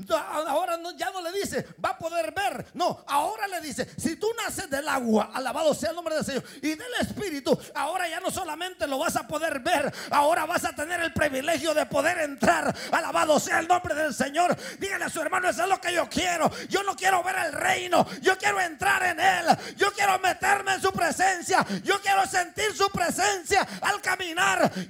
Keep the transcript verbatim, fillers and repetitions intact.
ahora no, ya no le dice va a poder ver. No, ahora le dice, si tú naces del agua, alabado sea el nombre del Señor, y del Espíritu, ahora ya no solamente lo vas a poder ver, ahora vas a tener el privilegio de poder entrar. Alabado sea el nombre del Señor. Dígale a su hermano, eso es lo que yo quiero. Yo no quiero ver el reino, yo quiero entrar en él, yo quiero meterme en su presencia, yo quiero sentir su presencia al caminar,